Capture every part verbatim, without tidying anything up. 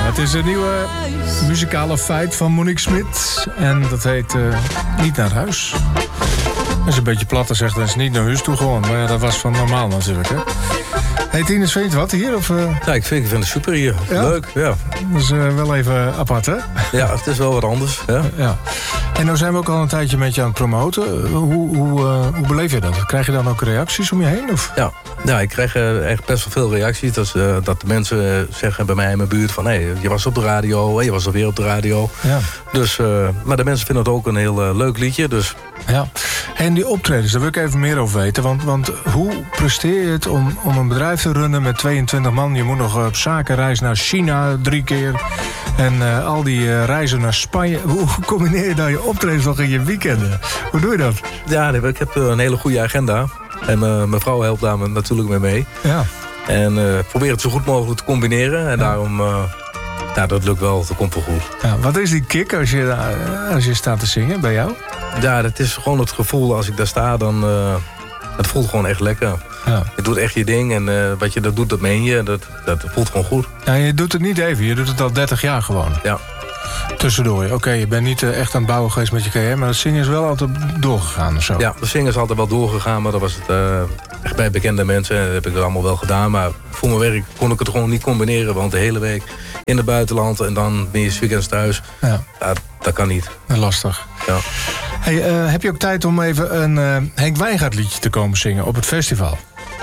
het is een nieuwe muzikale feit van Monique Smit. En dat heet uh, Niet naar huis. Dat is een beetje platter zegt, dat is niet naar huis toe gewoon. Maar ja, dat was van normaal natuurlijk, hè. Hey Tinus, vind je het wat hier? Of, uh... Ja, ik vind, ik vind het super hier. Ja? Leuk, ja. Dat is uh, wel even apart, hè? Ja, het is wel wat anders. Ja. Ja. En nou zijn we ook al een tijdje met je aan het promoten. Hoe, hoe, uh, hoe beleef je dat? Krijg je dan ook reacties om je heen? Of? Ja. ja, ik krijg uh, echt best wel veel reacties. Dat, uh, dat de mensen uh, zeggen bij mij in mijn buurt van... hé, hey, je was op de radio, hey, je was alweer op de radio. Ja. Dus, uh, maar de mensen vinden het ook een heel uh, leuk liedje. Dus... Ja. En die optredens, daar wil ik even meer over weten. Want, want hoe presteer je het om, om een bedrijf te runnen met tweeëntwintig man? Je moet nog op zakenreis naar China drie keer. En uh, al die uh, reizen naar Spanje. Hoe combineer je dan je optredens nog in je weekenden? Hoe doe je dat? Ja, ik heb een hele goede agenda. En uh, mijn vrouw helpt daar natuurlijk mee mee. Ja. En uh, probeer het zo goed mogelijk te combineren. En ja. daarom... Uh, Ja, dat lukt wel, dat komt wel goed. Ja, wat is die kick als je, als je staat te zingen bij jou? Ja, dat is gewoon het gevoel als ik daar sta, dan... Uh, het voelt gewoon echt lekker. Ja. Je doet echt je ding en uh, wat je dat doet, dat meen je. Dat, dat voelt gewoon goed. Ja, je doet het niet even, je doet het al dertig jaar gewoon. Ja. Tussendoor. Oké, okay, je bent niet uh, echt aan het bouwen geweest met je carrière, maar het zingen is wel altijd doorgegaan of zo. Ja, de zingen is altijd wel doorgegaan, maar dat was het... Uh, echt bij bekende mensen dat heb ik het allemaal wel gedaan. Maar voor mijn werk kon ik het gewoon niet combineren. Want de hele week in het buitenland en dan ben je 's weekends thuis. Ja. Ja, dat kan niet. Lastig. Ja. Hey, uh, heb je ook tijd om even een uh, Henk Wijngaard liedje te komen zingen op het festival?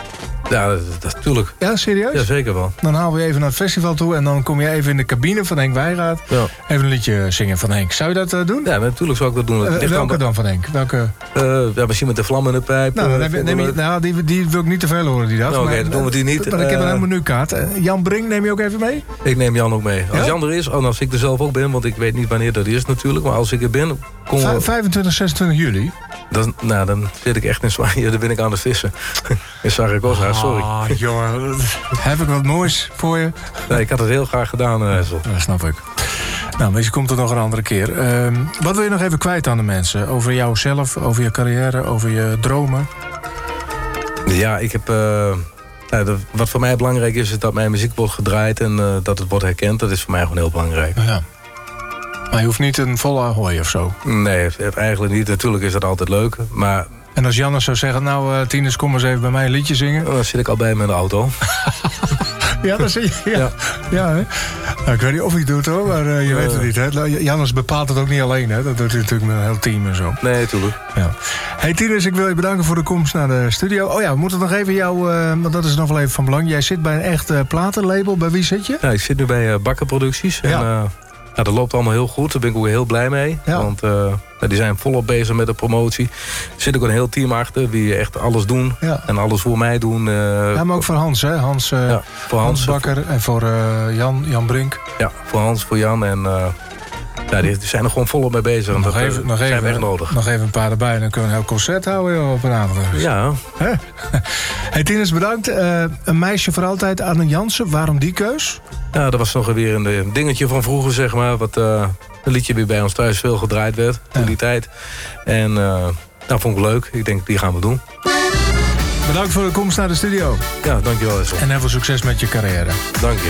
Ja, dat, dat, natuurlijk. Ja, serieus? Ja, zeker wel. Dan halen we je even naar het festival toe... en dan kom je even in de cabine van Henk Wijngaard... Ja. Even een liedje zingen van Henk. Zou je dat uh, doen? Ja, natuurlijk zou ik dat doen. Uh, welke dan, dan van Henk? Welke? Uh, ja, misschien met de vlam in de pijp. Nou, dan heb je, neem je, nou die, die wil ik niet te veel horen die dag. Nou, Oké, okay, dan doen we die niet. Maar ik heb een uh, menukaart. Jan Brink, neem je ook even mee? Ik neem Jan ook mee. Als ja? Jan er is, en als ik er zelf ook ben... want ik weet niet wanneer dat is natuurlijk... maar als ik er ben... Kom we... vijfentwintig, zesentwintig juli? Dan, nou, dan zit ik echt in Spanje. Dan ben ik aan het vissen. In Zaragoza, sorry. Ah, jongen. Heb ik wat moois voor je? Nee, ik had het heel graag gedaan, uh, Hessel. Dat snap ik. Nou, misschien komt het nog een andere keer. Uh, wat wil je nog even kwijt aan de mensen? Over jouzelf, over je carrière, over je dromen? Ja, ik heb... Uh, nou, de, wat voor mij belangrijk is, is dat mijn muziek wordt gedraaid... en uh, dat het wordt herkend. Dat is voor mij gewoon heel belangrijk. Ja. Maar je hoeft niet een volle ahoy of zo? Nee, eigenlijk niet. Natuurlijk is dat altijd leuk, maar... En als Jannes zou zeggen, nou uh, Tinus, kom eens even bij mij een liedje zingen. Dan zit ik al bij hem in de auto. Ja, dat zie je. Ja, ja. ja hè? Nou, ik weet niet of hij het doet hoor, maar uh, je uh, weet het niet. Hè? Jannes bepaalt het ook niet alleen, hè? Dat doet hij natuurlijk met een heel team en zo. Nee, natuurlijk. Ja. Hey Tinus, ik wil je bedanken voor de komst naar de studio. Oh ja, we moeten nog even jou, uh, want dat is nog wel even van belang. Jij zit bij een echt uh, platenlabel. Bij wie zit je? Ja, ik zit nu bij uh, Bakker Producties. En, ja. Uh, Ja, dat loopt allemaal heel goed. Daar ben ik ook heel blij mee. Ja. Want uh, die zijn volop bezig met de promotie. Er zit ook een heel team achter die echt alles doen. Ja. En alles voor mij doen. Uh, ja, maar ook voor Hans, hè? Hans, uh, ja, voor Hans, Hans Bakker en voor uh, Jan, Jan Brink. Ja, voor Hans, voor Jan. En uh, ja, die, die zijn er gewoon volop mee bezig. En nog dat even, uh, nog zijn even, we echt nodig. Nog even een paar erbij en dan kunnen we een heel concert houden joh, op een avond. Ja. Hè? Hey, Tinus, bedankt. Uh, een meisje voor altijd, Anne Jansen. Waarom die keus? Ja, dat was nog weer een dingetje van vroeger, zeg maar. Wat uh, een liedje weer bij ons thuis veel gedraaid werd toen ja. die tijd. En uh, nou, vond ik leuk. Ik denk, die gaan we doen. Bedankt voor de komst naar de studio. Ja, dankjewel. En heel veel succes met je carrière. Dank je.